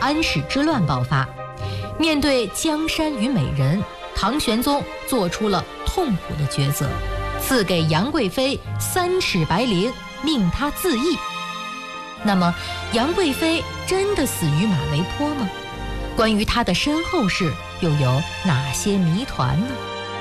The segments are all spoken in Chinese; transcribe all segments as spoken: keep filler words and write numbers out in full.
安史之乱爆发。面对江山与美人，唐玄宗做出了痛苦的抉择，赐给杨贵妃三尺白绫，命她自缢。那么，杨贵妃真的死于马嵬坡吗？关于她的身后事又有哪些谜团呢？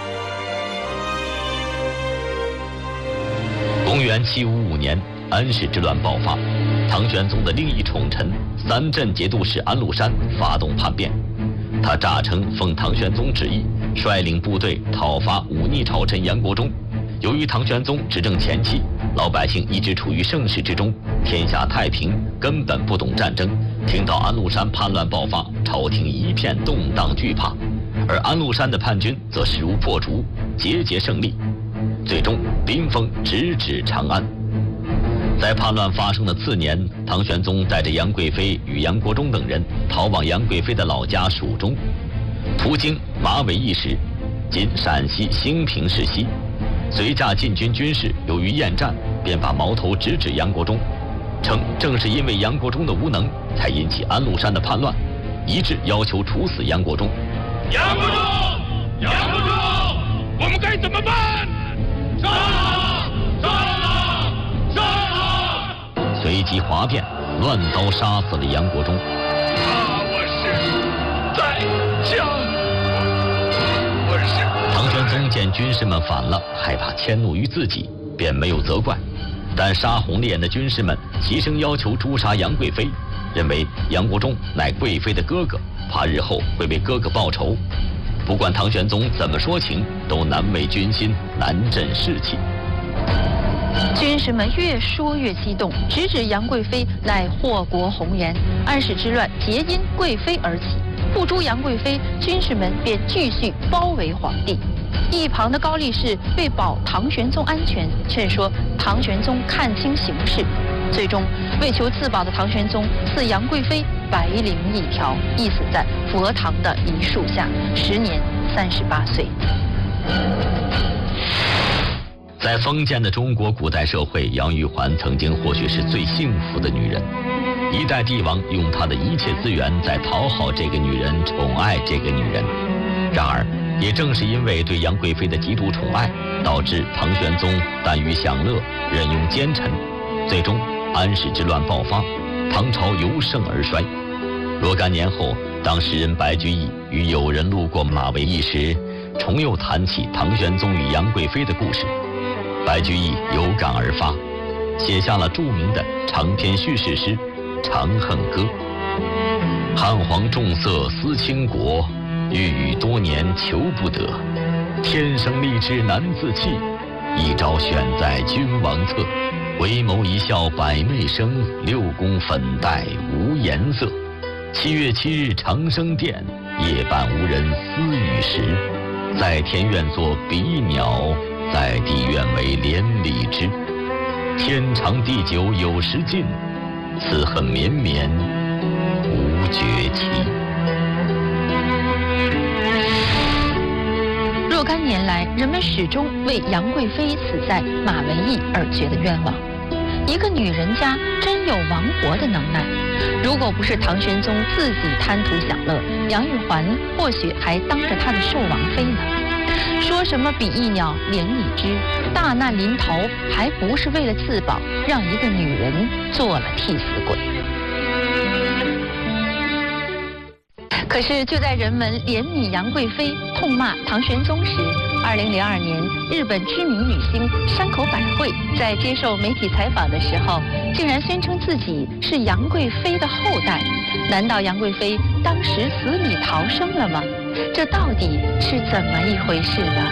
公元七五五年，安史之乱爆发，唐玄宗的另一宠臣三镇节度使安禄山发动叛变。他诈称奉唐玄宗旨意，率领部队讨伐忤逆朝臣杨国忠。由于唐玄宗执政前期，老百姓一直处于盛世之中，天下太平，根本不懂战争。听到安禄山叛乱爆发，朝廷一片动荡惧怕，而安禄山的叛军则势如破竹，节节胜利。最终兵锋直指长安。在叛乱发生的次年，唐玄宗带着杨贵妃与杨国忠等人逃往杨贵妃的老家蜀中，途经马嵬驿时，今陕西兴平市西，随驾禁军军士由于厌战，便把矛头直指杨国忠，称正是因为杨国忠的无能，才引起安禄山的叛乱，一致要求处死杨国忠。 杨国忠，杨国忠，我们该怎么办？杀他！杀他！杀他！ 随即哗变，乱刀杀死了杨国忠。 啊，我是在江，我是。 唐玄宗见军士们反了，害怕迁怒于自己，便没有责怪。但杀红了眼的军士们齐声要求诛杀杨贵妃，认为杨国忠乃贵妃的哥哥，怕日后会为哥哥报仇。不管唐玄宗怎么说情，都难为军心，难振士气。 军士们越说越激动，直指杨贵妃乃祸国红颜，安史之乱皆因贵妃而起。不诛杨贵妃，军士们便继续包围皇帝。一旁的高力士为保唐玄宗安全，劝说唐玄宗看清形势。最终，为求自保的唐玄宗赐杨贵妃白绫一条，缢死在佛堂的一树下，时年三十八岁。 在封建的中国古代社会，杨玉环曾经或许是最幸福的女人。一代帝王用他的一切资源在讨好这个女人，宠爱这个女人。然而，也正是因为对杨贵妃的极度宠爱，导致唐玄宗耽于享乐，任用奸臣，最终安史之乱爆发，唐朝由盛而衰。若干年后，当诗人白居易与友人路过马嵬驿时，重又谈起唐玄宗与杨贵妃的故事。白居易有感而发，写下了著名的长篇叙事诗《长恨歌》：汉皇重色思倾国，欲语多年求不得。天生丽质难自弃，一朝选在君王侧。回眸一笑百媚生，六宫粉黛无颜色。七月七日长生殿，夜半无人私语时。在天愿作比翼鸟，在地愿为连理枝。天长地久有时尽，此恨绵绵无绝期。 若干年来，人们始终为杨贵妃死在马嵬驿而觉得冤枉。一个女人家真有亡国的能耐。如果不是唐玄宗自己贪图享乐，杨玉环或许还当着他的寿王妃呢。说什么比翼鸟连理枝，大难临头还不是为了自保，让一个女人做了替死鬼。可是就在人们怜悯杨贵妃、痛骂唐玄宗时，二零零二年，日本知名女星山口百惠在接受媒体采访的时候，竟然宣称自己是杨贵妃的后代。难道杨贵妃当时死里逃生了吗？这到底是怎么一回事呢？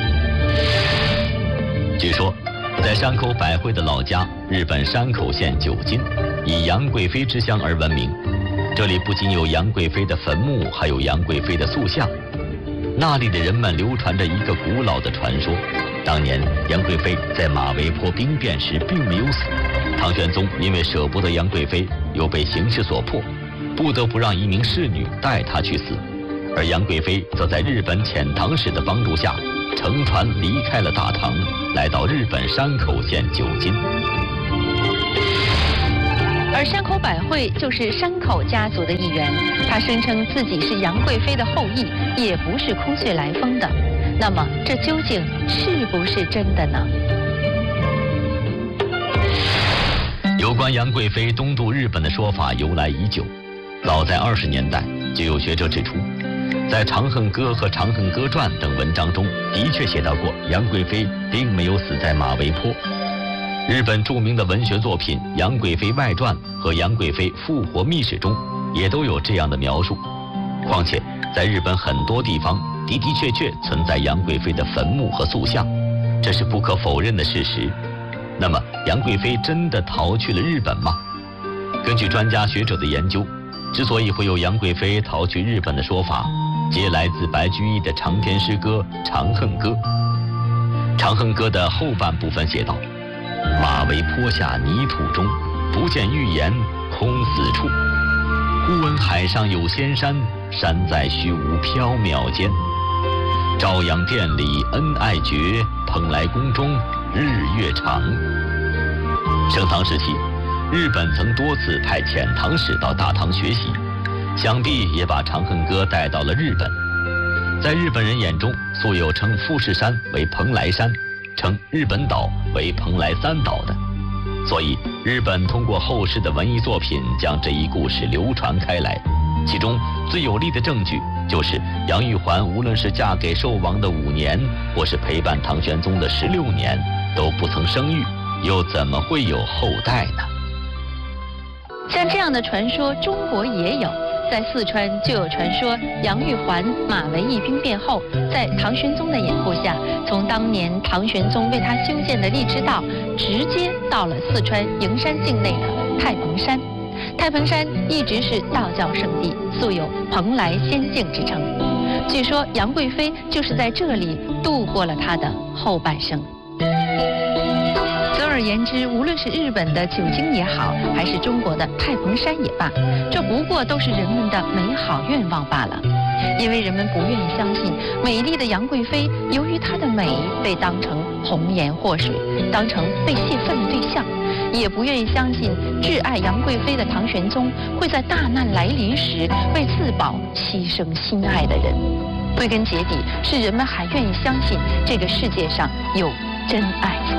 据说，在山口百惠的老家日本山口县九津，以杨贵妃之乡而闻名。这里不仅有杨贵妃的坟墓，还有杨贵妃的塑像。那里的人们流传着一个古老的传说：当年杨贵妃在马嵬坡兵变时并没有死，唐玄宗因为舍不得杨贵妃，又被形势所迫，不得不让一名侍女带她去死。而杨贵妃则在日本遣唐使的帮助下，乘船离开了大唐，来到日本山口县九津。 而山口百惠就是山口家族的一员，他声称自己是杨贵妃的后裔，也不是空穴来风的。那么，这究竟是不是真的呢？ 有关杨贵妃东渡日本的说法由来已久，早在二十年代就有学者指出，在《长恨歌》和《长恨歌传》等文章中，的确写到过杨贵妃并没有死在马嵬坡。日本著名的文学作品《杨贵妃外传》和《杨贵妃复活秘史》中也都有这样的描述。况且，在日本很多地方的的确确存在杨贵妃的坟墓和塑像，这是不可否认的事实。那么，杨贵妃真的逃去了日本吗？根据专家学者的研究，之所以会有杨贵妃逃去日本的说法，皆来自白居易的长篇诗歌《长恨歌》。《长恨歌》的后半部分写道：“马嵬坡下泥土中，不见玉颜空死处。忽闻海上有仙山，山在虚无缥缈间。朝阳殿里恩爱绝，蓬莱宫中日月长。”盛唐时期，日本曾多次派遣唐使到大唐学习，想必也把《长恨歌》带到了日本。在日本人眼中，素有称富士山为蓬莱山，称日本岛为蓬莱三岛的，所以日本通过后世的文艺作品将这一故事流传开来。其中最有力的证据就是杨玉环无论是嫁给寿王的五年，或是陪伴唐玄宗的十六年，都不曾生育，又怎么会有后代呢？ 像这样的传说，中国也有。在四川就有传说，杨玉环马嵬驿兵变后，在唐玄宗的掩护下，从当年唐玄宗为他修建的荔枝道，直接到了四川营山境内的太蓬山。太蓬山一直是道教圣地，素有蓬莱仙境之称。据说杨贵妃就是在这里度过了她的后半生。总而言之，无论是日本的九经也好，还是中国的太蓬山也罢，这不过都是人们的美好愿望罢了。因为人们不愿意相信，美丽的杨贵妃由于她的美被当成红颜祸水，当成被泄愤的对象，也不愿意相信挚爱杨贵妃的唐玄宗会在大难来临时为自保牺牲心爱的人。归根结底，是人们还愿意相信这个世界上有真爱存在。